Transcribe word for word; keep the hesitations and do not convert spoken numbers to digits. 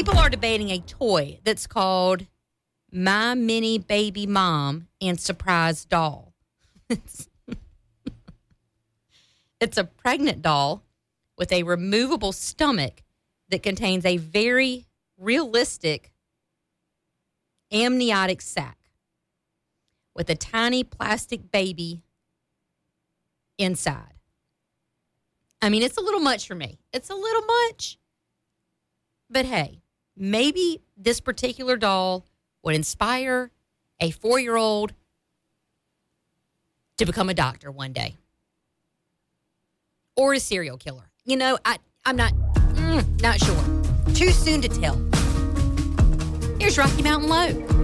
People are debating a toy that's called My Mini Baby Mom and Surprise Doll. It's, it's a pregnant doll with a removable stomach that contains a very realistic amniotic sac with a tiny plastic baby inside. I mean, it's a little much for me. It's a little much. But hey, maybe this particular doll would inspire a four-year-old to become a doctor one day. Or a serial killer. You know, I, I'm not, mm, not sure. Too soon to tell. Here's Rocky Mountain Low.